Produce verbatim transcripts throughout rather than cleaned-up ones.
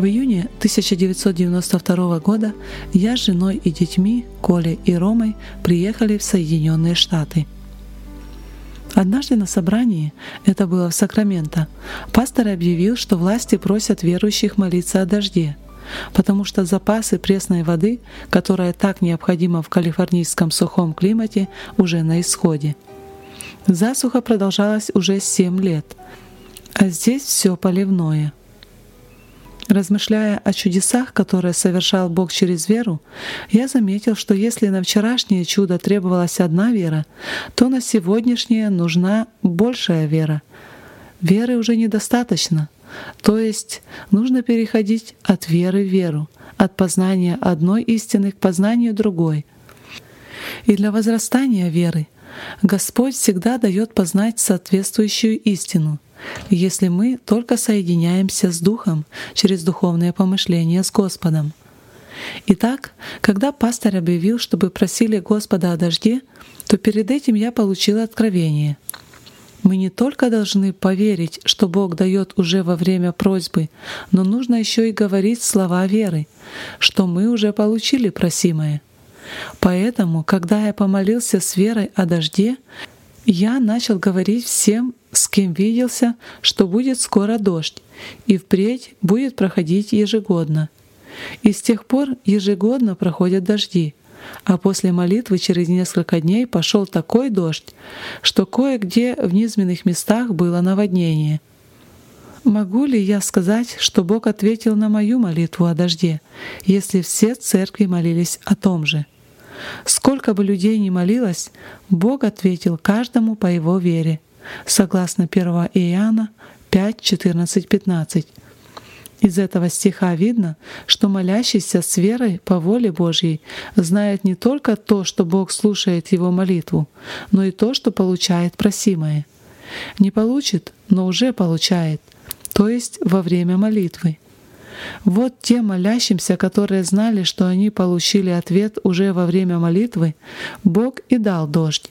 В июне тысяча девятьсот девяносто второго года я с женой и детьми, Колей и Ромой, приехали в Соединенные Штаты. Однажды на собрании, это было в Сакраменто, пастор объявил, что власти просят верующих молиться о дожде, потому что запасы пресной воды, которая так необходима в калифорнийском сухом климате, уже на исходе. Засуха продолжалась уже семь лет, а здесь все поливное. Размышляя о чудесах, которые совершал Бог через веру, я заметил, что если на вчерашнее чудо требовалась одна вера, то на сегодняшнее нужна большая вера. Веры уже недостаточно, то есть нужно переходить от веры в веру, от познания одной истины к познанию другой. И для возрастания веры Господь всегда дает познать соответствующую истину, если мы только соединяемся с Духом через духовное помышление с Господом. Итак, когда пастор объявил, чтобы просили Господа о дожде, то перед этим я получил откровение. Мы не только должны поверить, что Бог дает уже во время просьбы, но нужно еще и говорить слова веры, что мы уже получили просимое. Поэтому, когда я помолился с верой о дожде, я начал говорить всем, с кем виделся, что будет скоро дождь, и впредь будет проходить ежегодно. И с тех пор ежегодно проходят дожди, а после молитвы через несколько дней пошел такой дождь, что кое-где в низменных местах было наводнение. Могу ли я сказать, что Бог ответил на мою молитву о дожде, если все церкви молились о том же? Сколько бы людей ни молилось, Бог ответил каждому по его вере, согласно первого Иоанна пять, четырнадцать, пятнадцать. Из этого стиха видно, что молящийся с верой по воле Божьей знает не только то, что Бог слушает его молитву, но и то, что получает просимое. Не получит, но уже получает, то есть во время молитвы. Вот тем молящимся, которые знали, что они получили ответ уже во время молитвы, Бог и дал дождь.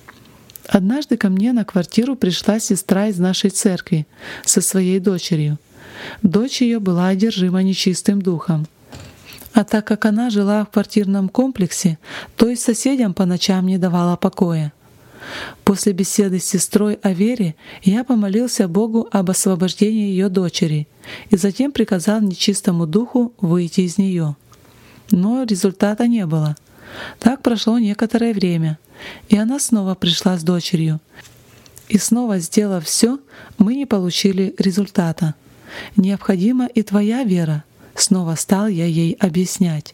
Однажды ко мне на квартиру пришла сестра из нашей церкви со своей дочерью. Дочь ее была одержима нечистым духом. А так как она жила в квартирном комплексе, то и соседям по ночам не давала покоя. После беседы с сестрой о вере я помолился Богу об освобождении ее дочери и затем приказал нечистому духу выйти из нее. Но результата не было. Так прошло некоторое время, и она снова пришла с дочерью. И снова, сделав все, мы не получили результата. Необходима и твоя вера, снова стал я ей объяснять.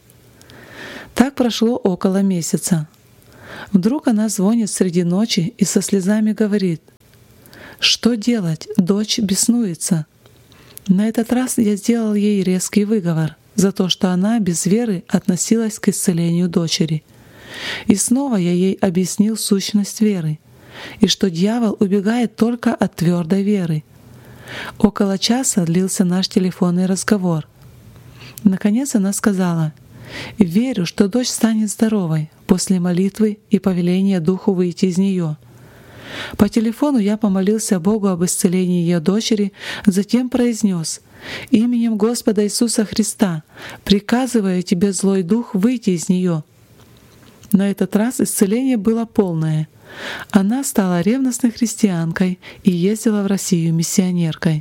Так прошло около месяца. Вдруг она звонит среди ночи и со слезами говорит: «Что делать? Дочь беснуется». На этот раз я сделал ей резкий выговор за то, что она без веры относилась к исцелению дочери. И снова я ей объяснил сущность веры, и что дьявол убегает только от твердой веры. Около часа длился наш телефонный разговор. Наконец она сказала: «Верю, что дочь станет здоровой после молитвы и повеления Духу выйти из нее». По телефону я помолился Богу об исцелении ее дочери, затем произнес: «Именем Господа Иисуса Христа приказываю тебе, злой дух, выйти из нее». На этот раз исцеление было полное. Она стала ревностной христианкой и ездила в Россию миссионеркой.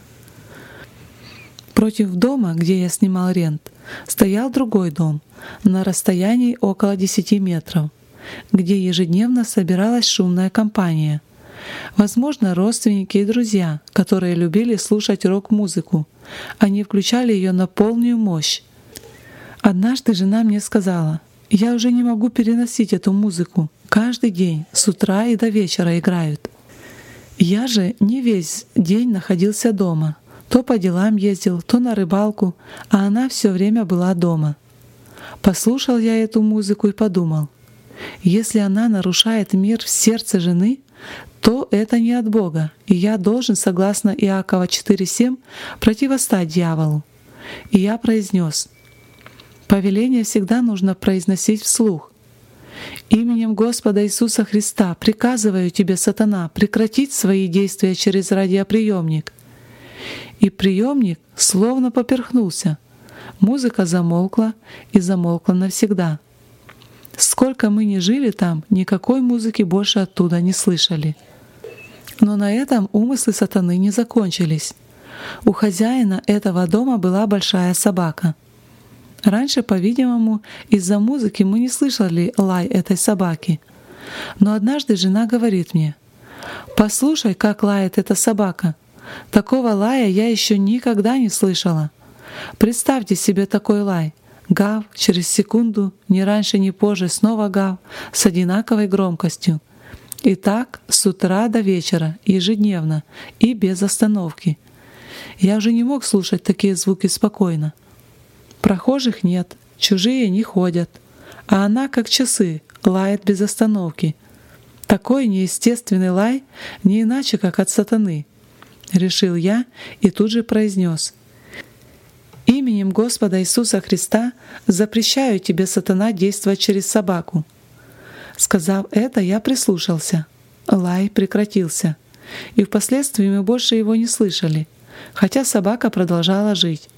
Против дома, где я снимал рент, стоял другой дом на расстоянии около десяти метров, где ежедневно собиралась шумная компания. Возможно, родственники и друзья, которые любили слушать рок-музыку. Они включали ее на полную мощь. Однажды жена мне сказала: «Я уже не могу переносить эту музыку. Каждый день, с утра и до вечера играют». Я же не весь день находился дома. То по делам ездил, то на рыбалку, а она все время была дома. Послушал я эту музыку и подумал: если она нарушает мир в сердце жены, то это не от Бога, и я должен, согласно Иакова четыре семь, противостать дьяволу. И я произнес: повеление всегда нужно произносить вслух. «Именем Господа Иисуса Христа приказываю тебе, сатана, прекратить свои действия через радиоприемник. и приемник словно поперхнулся. Музыка замолкла и замолкла навсегда. Сколько мы ни жили там, никакой музыки больше оттуда не слышали. Но на этом умыслы сатаны не закончились. У хозяина этого дома была большая собака. Раньше, по-видимому, из-за музыки мы не слышали лай этой собаки. Но однажды жена говорит мне: «Послушай, как лает эта собака. Такого лая я еще никогда не слышала. Представьте себе такой лай. Гав, через секунду, ни раньше, ни позже, снова гав, с одинаковой громкостью. И так с утра до вечера, ежедневно и без остановки. Я уже не мог слушать такие звуки спокойно. Прохожих нет, чужие не ходят, а она, как часы, лает без остановки. Такой неестественный лай не иначе, как от сатаны», — решил я и тут же произнес: «Именем Господа Иисуса Христа запрещаю тебе, сатана, действовать через собаку». Сказав это, я прислушался. Лай прекратился, и впоследствии мы больше его не слышали, хотя собака продолжала жить.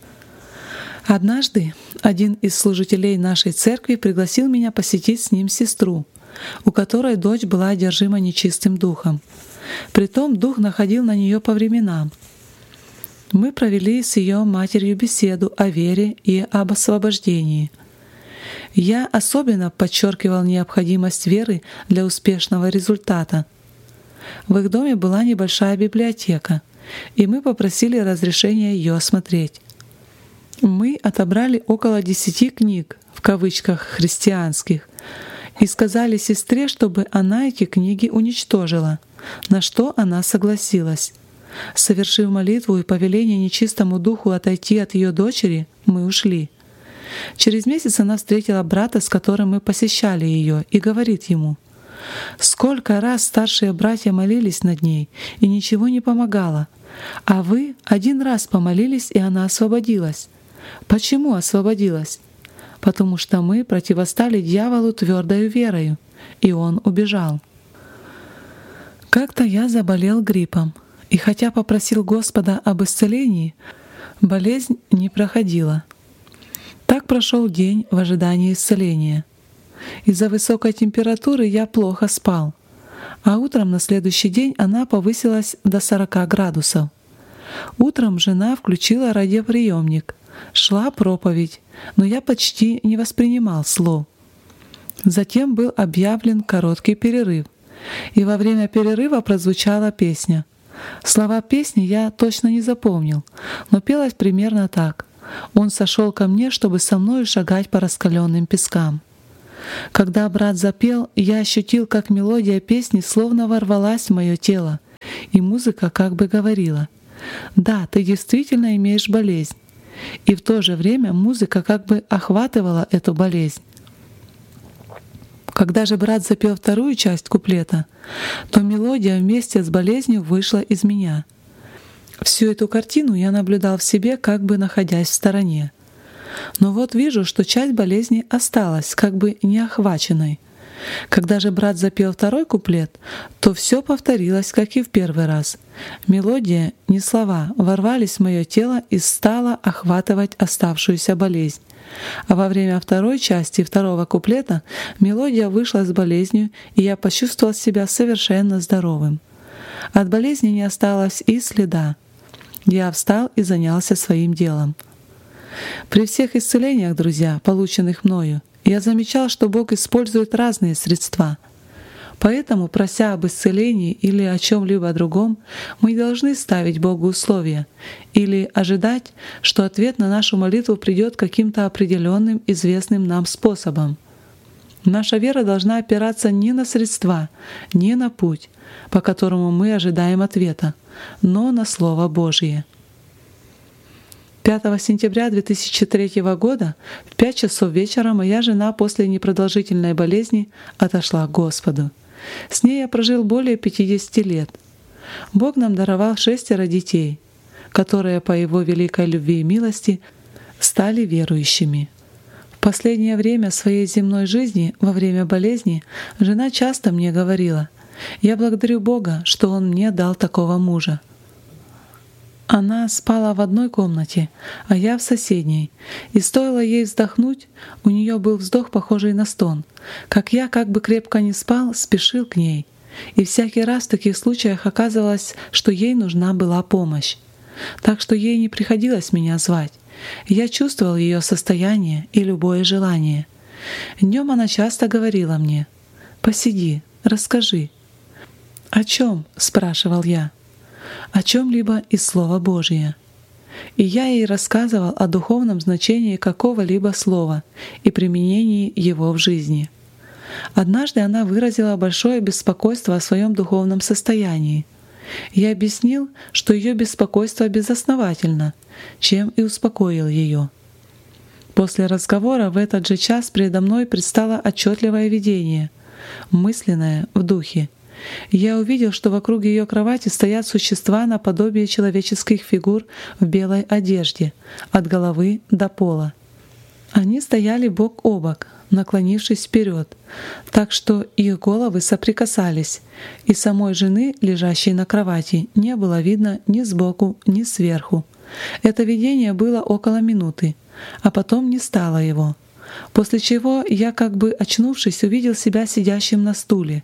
Однажды один из служителей нашей церкви пригласил меня посетить с ним сестру, у которой дочь была одержима нечистым духом. Притом дух находил на нее по временам. Мы провели с ее матерью беседу о вере и об освобождении. Я особенно подчеркивал необходимость веры для успешного результата. В их доме была небольшая библиотека, и мы попросили разрешения ее осмотреть. Мы отобрали около десяти книг, в кавычках «христианских», и сказали сестре, чтобы она эти книги уничтожила, на что она согласилась. Совершив молитву и повеление нечистому духу отойти от ее дочери, мы ушли. Через месяц она встретила брата, с которым мы посещали ее, и говорит ему: «Сколько раз старшие братья молились над ней, и ничего не помогало, а вы один раз помолились, и она освободилась. Почему освободилась? Потому что мы противостали дьяволу твердою верою, и он убежал». Как-то я заболел гриппом, и хотя попросил Господа об исцелении, болезнь не проходила. Так прошел день в ожидании исцеления. Из-за высокой температуры я плохо спал, а утром на следующий день она повысилась до сорока градусов. Утром жена включила радиоприемник. Шла проповедь, но я почти не воспринимал слов. Затем был объявлен короткий перерыв, и во время перерыва прозвучала песня. Слова песни я точно не запомнил, но пелось примерно так: «Он сошел ко мне, чтобы со мною шагать по раскаленным пескам». Когда брат запел, я ощутил, как мелодия песни словно ворвалась в мое тело, и музыка как бы говорила: «Да, ты действительно имеешь болезнь». И в то же время музыка как бы охватывала эту болезнь. Когда же брат запел вторую часть куплета, то мелодия вместе с болезнью вышла из меня. Всю эту картину я наблюдал в себе, как бы находясь в стороне. Но вот вижу, что часть болезни осталась, как бы неохваченной. Когда же брат запел второй куплет, то все повторилось, как и в первый раз. Мелодия, не слова, ворвались в мое тело и стала охватывать оставшуюся болезнь. А во время второй части второго куплета мелодия вышла с болезнью, и я почувствовал себя совершенно здоровым. От болезни не осталось и следа. Я встал и занялся своим делом. При всех исцелениях, друзья, полученных мною, я замечал, что Бог использует разные средства. Поэтому, прося об исцелении или о чем-либо другом, мы не должны ставить Богу условия или ожидать, что ответ на нашу молитву придет каким-то определенным, известным нам способом. Наша вера должна опираться не на средства, не на путь, по которому мы ожидаем ответа, но на Слово Божие. пятого сентября две тысячи третьего года в пять часов вечера моя жена после непродолжительной болезни отошла к Господу. С ней я прожил более пятидесяти лет. Бог нам даровал шестеро детей, которые по Его великой любви и милости стали верующими. В последнее время своей земной жизни, во время болезни, жена часто мне говорила: «Я благодарю Бога, что Он мне дал такого мужа». Она спала в одной комнате, а я в соседней, и стоило ей вздохнуть, у нее был вздох, похожий на стон, как я, как бы крепко не спал, спешил к ней. И всякий раз в таких случаях оказывалось, что ей нужна была помощь. Так что ей не приходилось меня звать. Я чувствовал ее состояние и любое желание. Днем она часто говорила мне: «Посиди, расскажи». «О чем?» — спрашивал я. «О чем-либо из Слова Божия». И я ей рассказывал о духовном значении какого-либо слова и применении его в жизни. Однажды она выразила большое беспокойство о своем духовном состоянии. Я объяснил, что ее беспокойство безосновательно, чем и успокоил ее. После разговора в этот же час передо мной предстало отчетливое видение, мысленное в духе. Я увидел, что вокруг ее кровати стоят существа наподобие человеческих фигур в белой одежде, от головы до пола. Они стояли бок о бок, наклонившись вперед, так что их головы соприкасались, и самой жены, лежащей на кровати, не было видно ни сбоку, ни сверху. Это видение было около минуты, а потом не стало его. После чего я, как бы очнувшись, увидел себя сидящим на стуле.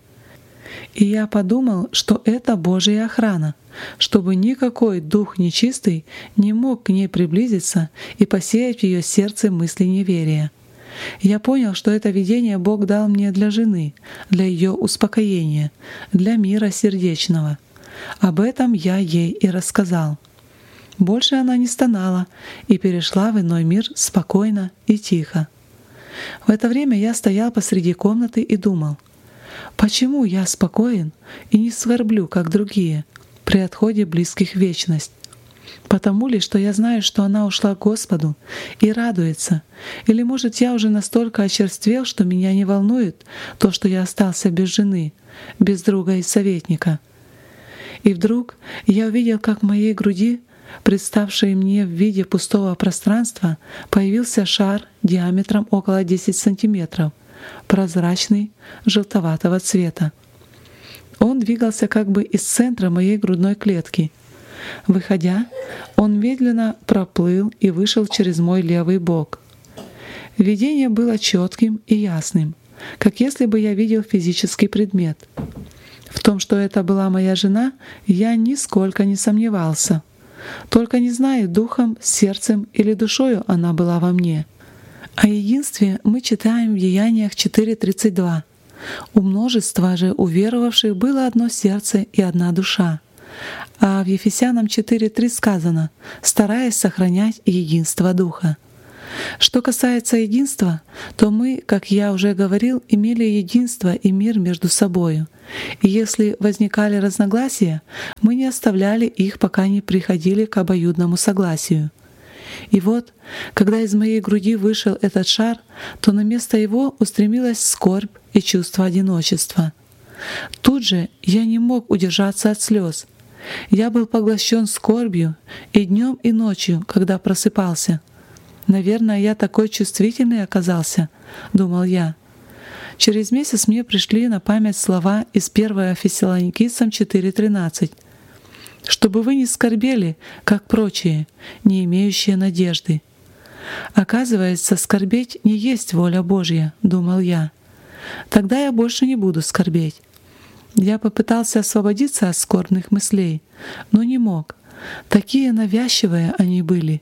И я подумал, что это Божья охрана, чтобы никакой дух нечистый не мог к ней приблизиться и посеять в ее сердце мысли неверия. Я понял, что это видение Бог дал мне для жены, для ее успокоения, для мира сердечного. Об этом я ей и рассказал. Больше она не стонала и перешла в иной мир спокойно и тихо. В это время я стоял посреди комнаты и думал: почему я спокоен и не сверблю, как другие, при отходе близких в вечность? Потому ли, что я знаю, что она ушла к Господу и радуется? Или, может, я уже настолько очерствел, что меня не волнует то, что я остался без жены, без друга и советника? И вдруг я увидел, как в моей груди, представшей мне в виде пустого пространства, появился шар диаметром около десяти сантиметров, прозрачный, желтоватого цвета. Он двигался как бы из центра моей грудной клетки. Выходя, он медленно проплыл и вышел через мой левый бок. Видение было четким и ясным, как если бы я видел физический предмет. В том, что это была моя жена, я нисколько не сомневался. Только не знаю, духом, сердцем или душою она была во мне. О единстве мы читаем в Деяниях четыре тридцать два. У множества же уверовавших было одно сердце и одна душа. А в Ефесянам четыре три сказано: «стараясь сохранять единство духа». Что касается единства, то мы, как я уже говорил, имели единство и мир между собою. И если возникали разногласия, мы не оставляли их, пока не приходили к обоюдному согласию. И вот, когда из моей груди вышел этот шар, то на место его устремилась скорбь и чувство одиночества. Тут же я не мог удержаться от слез. Я был поглощен скорбью и днем, и ночью, когда просыпался. «Наверное, я такой чувствительный оказался», — думал я. Через месяц мне пришли на память слова из первого Фессалоникийцам четыре тринадцать. «Чтобы вы не скорбели, как прочие, не имеющие надежды». Оказывается, скорбеть не есть воля Божья, — думал я. Тогда я больше не буду скорбеть. Я попытался освободиться от скорбных мыслей, но не мог. Такие навязчивые они были.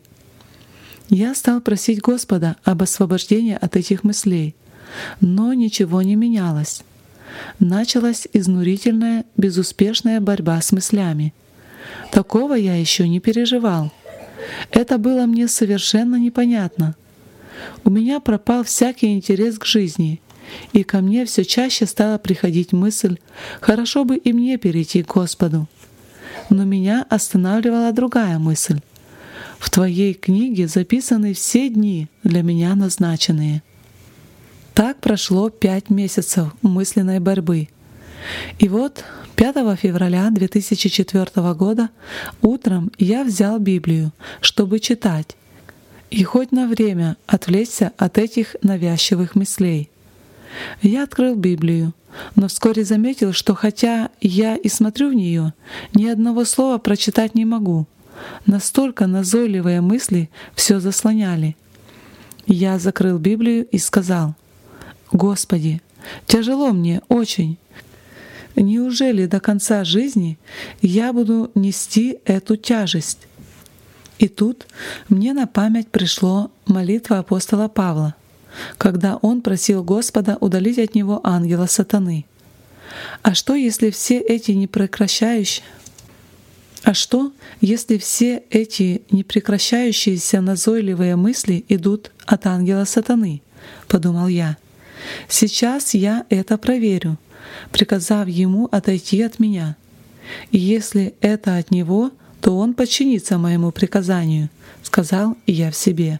Я стал просить Господа об освобождении от этих мыслей, но ничего не менялось. Началась изнурительная, безуспешная борьба с мыслями. Такого я еще не переживал. Это было мне совершенно непонятно. У меня пропал всякий интерес к жизни, и ко мне все чаще стала приходить мысль: хорошо бы и мне перейти к Господу. Но меня останавливала другая мысль: в Твоей книге записаны все дни, для меня назначенные. Так прошло пять месяцев мысленной борьбы. И вот пятого февраля две тысячи четвёртого года утром я взял Библию, чтобы читать, и хоть на время отвлечься от этих навязчивых мыслей. Я открыл Библию, но вскоре заметил, что хотя я и смотрю в нее, ни одного слова прочитать не могу, Настолько назойливые мысли все заслоняли. Я закрыл Библию и сказал: «Господи, тяжело мне очень. Неужели до конца жизни я буду нести эту тяжесть?» И тут мне на память пришло молитва апостола Павла, когда он просил Господа удалить от него ангела сатаны. А что, если все эти непрекращающие А что, если все эти непрекращающиеся назойливые мысли идут от ангела сатаны? Подумал я. Сейчас я это проверю, приказав ему отойти от меня. И если это от него, то он подчинится моему приказанию, сказал я в себе.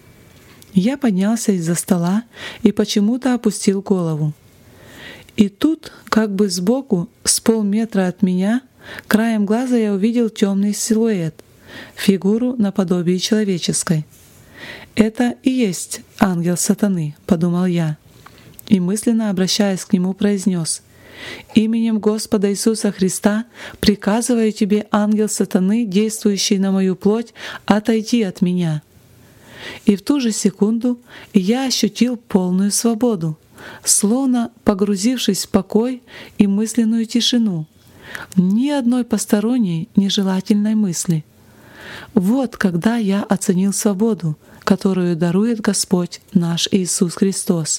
Я поднялся из-за стола и почему-то опустил голову. И тут, как бы сбоку, с полметра от меня, краем глаза я увидел темный силуэт, фигуру наподобие человеческой. «Это и есть ангел сатаны», — подумал я, и мысленно, обращаясь к нему, произнес: «Именем Господа Иисуса Христа приказываю тебе, ангел сатаны, действующий на мою плоть, отойти от меня». И в ту же секунду я ощутил полную свободу, словно погрузившись в покой и мысленную тишину, ни одной посторонней нежелательной мысли. Вот когда я оценил свободу, которую дарует Господь наш Иисус Христос.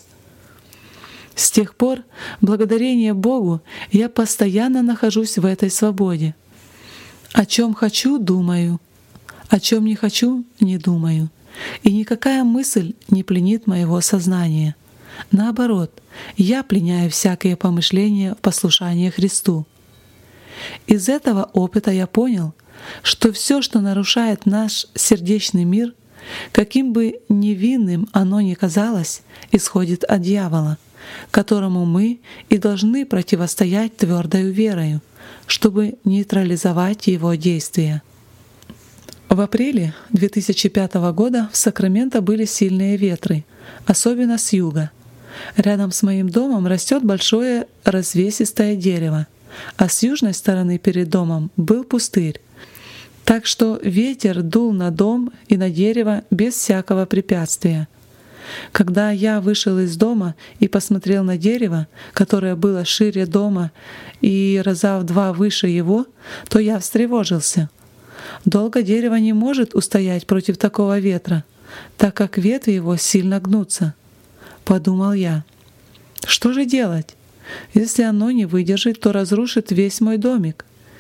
С тех пор, благодарение Богу, я постоянно нахожусь в этой свободе. О чем хочу — думаю, о чем не хочу — не думаю, и никакая мысль не пленит моего сознания. Наоборот, я пленяю всякие помышления в послушании Христу. Из этого опыта я понял, что все, что нарушает наш сердечный мир, каким бы невинным оно ни казалось, исходит от дьявола, которому мы и должны противостоять твердою верою, чтобы нейтрализовать его действия. В апреле две тысячи пятого года в Сакраменто были сильные ветры, особенно с юга. Рядом с моим домом растет большое развесистое дерево, а с южной стороны перед домом был пустырь. Так что ветер дул на дом и на дерево без всякого препятствия. Когда я вышел из дома и посмотрел на дерево, которое было шире дома и раза в два выше его, то я встревожился. Долго дерево не может устоять против такого ветра, так как ветви его сильно гнутся. Подумал я: что же делать? Если оно не выдержит, то разрушит весь мой домик.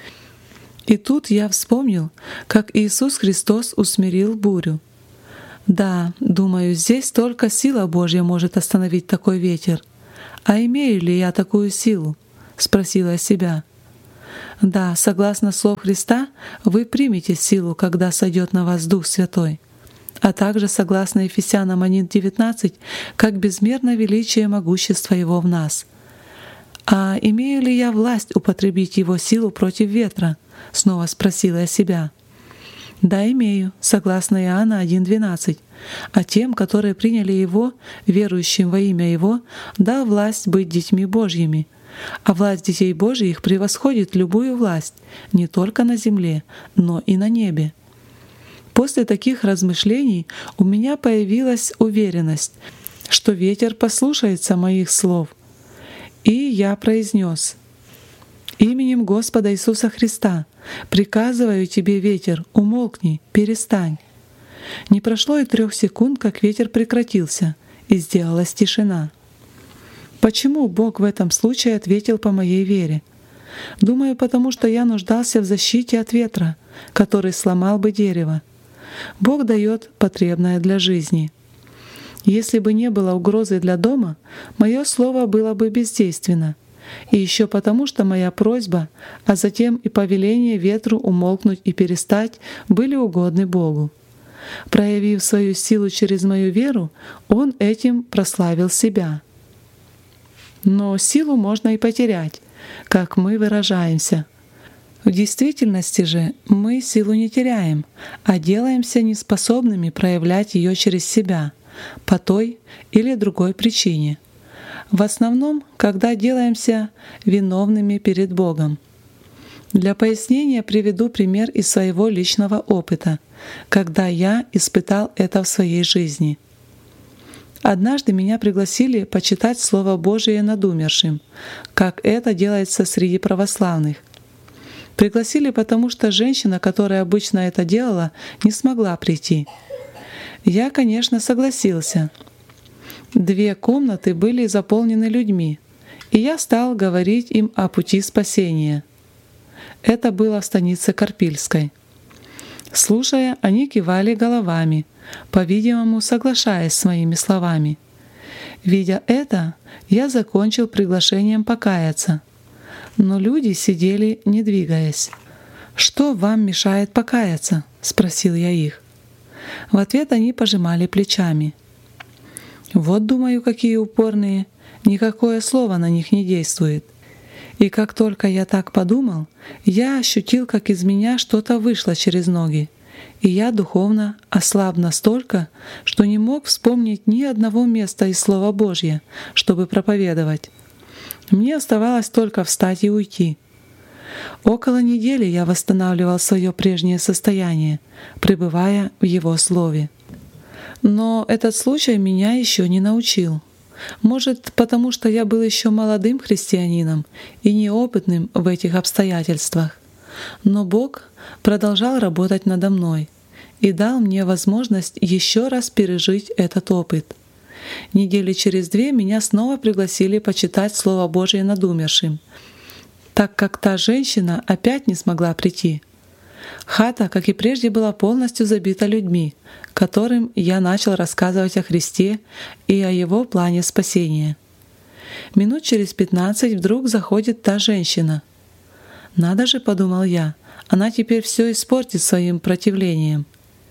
И тут я вспомнил, как Иисус Христос усмирил бурю. Да, думаю, здесь только сила Божья может остановить такой ветер. А имею ли я такую силу? Спросила я себя. Да, согласно слов Христа, вы примете силу, когда сойдет на вас Дух Святой. А также, согласно Ефесянам один девятнадцать, как безмерно величие могущества Его в нас. А имею ли я власть употребить Его силу против ветра? Снова спросила я себя. Да, имею, согласно Иоанна один двенадцать. А тем, которые приняли Его, верующим во имя Его, дал власть быть детьми Божьими. А власть детей Божьих превосходит любую власть, не только на земле, но и на небе. После таких размышлений у меня появилась уверенность, что ветер послушается моих слов. И я произнес: «Именем Господа Иисуса Христа приказываю тебе, ветер, умолкни, перестань». Не прошло и трех секунд, как ветер прекратился, и сделалась тишина. Почему Бог в этом случае ответил по моей вере? Думаю, потому что я нуждался в защите от ветра, который сломал бы дерево. Бог дает потребное для жизни. Если бы не было угрозы для дома, мое слово было бы бездейственно. И еще потому, что моя просьба, а затем и повеление ветру умолкнуть и перестать, были угодны Богу. Проявив свою силу через мою веру, Он этим прославил себя. Но силу можно и потерять, как мы выражаемся. В действительности же мы силу не теряем, а делаемся неспособными проявлять ее через себя по той или другой причине. В основном, когда делаемся виновными перед Богом. Для пояснения приведу пример из своего личного опыта, когда я испытал это в своей жизни. Однажды меня пригласили почитать Слово Божие над умершим, как это делается среди православных. Пригласили, потому что женщина, которая обычно это делала, не смогла прийти. Я, конечно, согласился. Две комнаты были заполнены людьми, и я стал говорить им о пути спасения. Это было в станице Карпильской. Слушая, они кивали головами, по-видимому, соглашаясь с моими словами. Видя это, я закончил приглашением покаяться. Но люди сидели, не двигаясь. «Что вам мешает покаяться?» — спросил я их. В ответ они пожимали плечами. Вот, думаю, какие упорные, никакое слово на них не действует. И как только я так подумал, я ощутил, как из меня что-то вышло через ноги, и я духовно ослаб настолько, что не мог вспомнить ни одного места из Слова Божьего, чтобы проповедовать. Мне оставалось только встать и уйти. Около недели я восстанавливал свое прежнее состояние, пребывая в Его Слове. Но этот случай меня еще не научил. Может, потому что я был еще молодым христианином и неопытным в этих обстоятельствах. Но Бог продолжал работать надо мной и дал мне возможность еще раз пережить этот опыт. Недели через две меня снова пригласили почитать Слово Божие над умершим, так как та женщина опять не смогла прийти. Хата, как и прежде, была полностью забита людьми, которым я начал рассказывать о Христе и о Его плане спасения. Минут через пятнадцать вдруг заходит та женщина. «Надо же», — подумал я, — «она теперь все испортит своим противлением».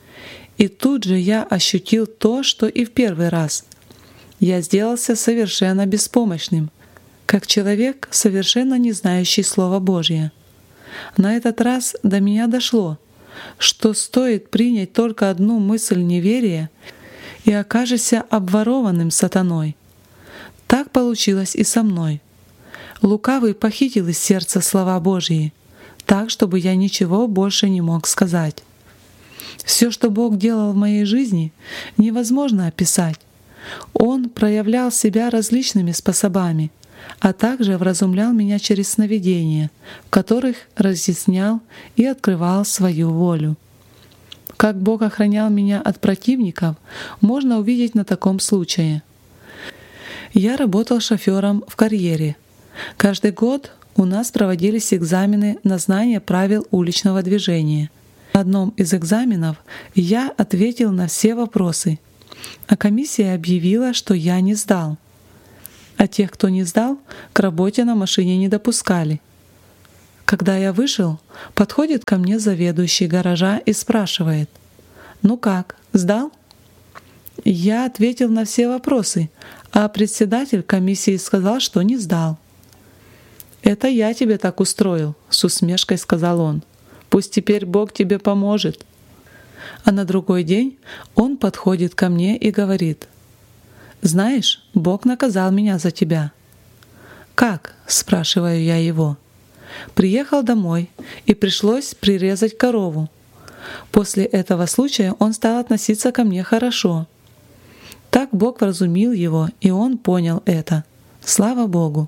И тут же я ощутил то, что и в первый раз. Я сделался совершенно беспомощным, как человек, совершенно не знающий Слова Божьего. На этот раз до меня дошло, что стоит принять только одну мысль неверия, и окажешься обворованным сатаной. Так получилось и со мной. Лукавый похитил из сердца слова Божьи, так, чтобы я ничего больше не мог сказать. Все, что Бог делал в моей жизни, невозможно описать. Он проявлял себя различными способами, а также вразумлял меня через сновидения, в которых разъяснял и открывал свою волю. Как Бог охранял меня от противников, можно увидеть на таком случае. Я работал шофёром в карьере. Каждый год у нас проводились экзамены на знание правил уличного движения. На одном из экзаменов я ответил на все вопросы, а комиссия объявила, что я не сдал. А тех, кто не сдал, к работе на машине не допускали. Когда я вышел, подходит ко мне заведующий гаража и спрашивает: «Ну как, сдал?» Я ответил на все вопросы, а председатель комиссии сказал, что не сдал. «Это я тебе так устроил», — с усмешкой сказал он. «Пусть теперь Бог тебе поможет». А на другой день он подходит ко мне и говорит: «Знаешь, Бог наказал меня за тебя». «Как?» — спрашиваю я его. «Приехал домой, и пришлось прирезать корову. После этого случая он стал относиться ко мне хорошо». Так Бог вразумил его, и он понял это. Слава Богу!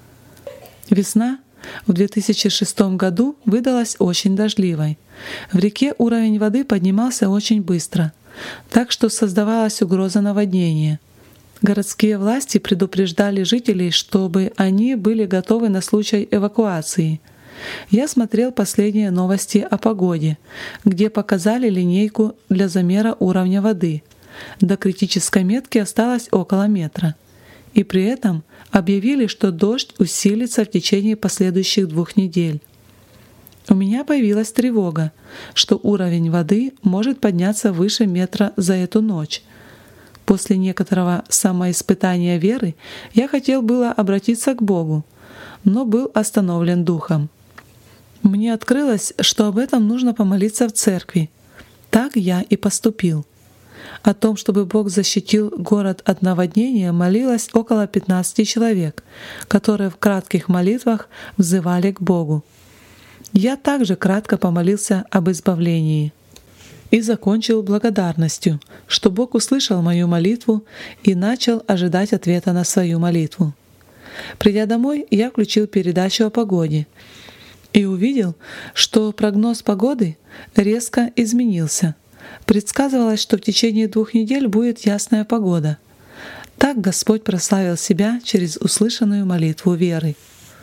Весна в две тысячи шестом году выдалась очень дождливой. В реке уровень воды поднимался очень быстро, так что создавалась угроза наводнения. Городские власти предупреждали жителей, чтобы они были готовы на случай эвакуации. Я смотрел последние новости о погоде, где показали линейку для замера уровня воды. До критической метки осталось около метра. И при этом объявили, что дождь усилится в течение последующих двух недель. У меня появилась тревога, что уровень воды может подняться выше метра за эту ночь. После некоторого самоиспытания веры я хотел было обратиться к Богу, но был остановлен духом. Мне открылось, что об этом нужно помолиться в церкви. Так я и поступил. О том, чтобы Бог защитил город от наводнения, молилось около пятнадцати человек, которые в кратких молитвах взывали к Богу. Я также кратко помолился об избавлении и закончил благодарностью, что Бог услышал мою молитву и начал ожидать ответа на свою молитву. Придя домой, я включил передачу о погоде и увидел, что прогноз погоды резко изменился. Предсказывалось, что в течение двух недель будет ясная погода. Так Господь прославил Себя через услышанную молитву веры.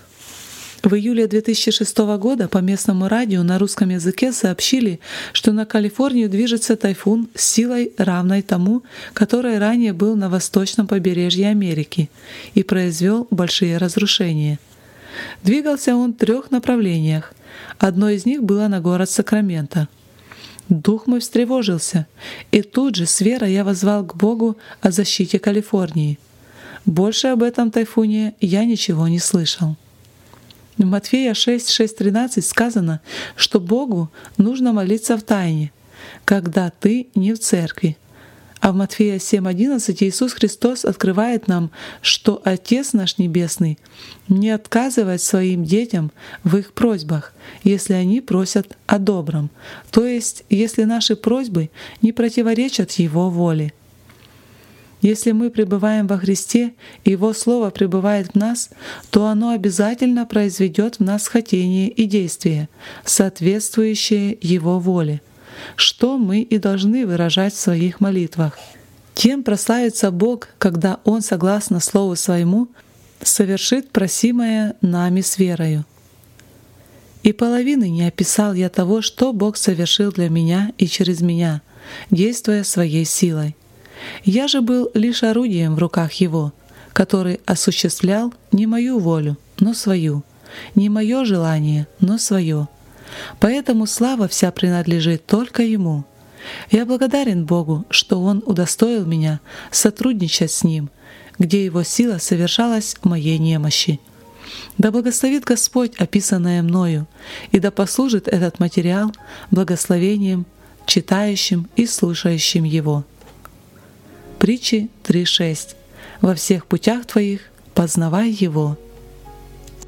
В июле две тысячи шестого года по местному радио на русском языке сообщили, что на Калифорнию движется тайфун с силой, равной тому, который ранее был на восточном побережье Америки и произвел большие разрушения. Двигался он в трех направлениях. Одно из них было на город Сакраменто. Дух мой встревожился, и тут же с верой я воззвал к Богу о защите Калифорнии. Больше об этом тайфуне я ничего не слышал. В Матфея шесть, шесть, тринадцать сказано, что Богу нужно молиться в тайне, когда ты не в церкви. А в Матфея семь, одиннадцать Иисус Христос открывает нам, что Отец наш Небесный не отказывает своим детям в их просьбах, если они просят о добром, то есть если наши просьбы не противоречат Его воле. Если мы пребываем во Христе, и Его Слово пребывает в нас, то оно обязательно произведет в нас хотение и действие, соответствующее Его воле, что мы и должны выражать в своих молитвах. Тем прославится Бог, когда Он, согласно Слову Своему, совершит просимое нами с верою. И половины не описал я того, что Бог совершил для меня и через меня, действуя Своей силой. Я же был лишь орудием в руках Его, который осуществлял не мою волю, но свою, не мое желание, но свое. Поэтому слава вся принадлежит только Ему. Я благодарен Богу, что Он удостоил меня сотрудничать с Ним, где Его сила совершалась в моей немощи. Да благословит Господь описанное мною, и да послужит этот материал благословением читающим и слушающим его. Притчи три шесть. «Во всех путях твоих познавай Его».